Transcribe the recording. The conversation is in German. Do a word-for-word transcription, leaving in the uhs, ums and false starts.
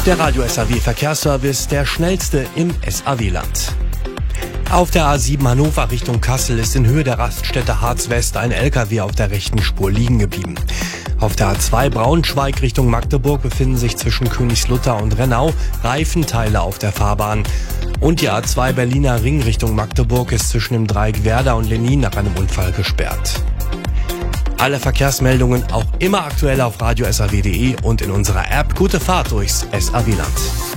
Der Radio S A W Verkehrsservice, der schnellste im S A W-Land. Auf der A sieben Hannover Richtung Kassel ist in Höhe der Raststätte Harz West ein L K W auf der rechten Spur liegen geblieben. Auf der A zwei Braunschweig Richtung Magdeburg befinden sich zwischen Königslutter und Rennau Reifenteile auf der Fahrbahn. Und die A zwei Berliner Ring Richtung Magdeburg ist zwischen dem Dreieck Werder und Lenin nach einem Unfall gesperrt. Alle Verkehrsmeldungen auch immer aktuell auf radio s a w punkt de und in unserer App. Gute Fahrt durchs S A W-Land.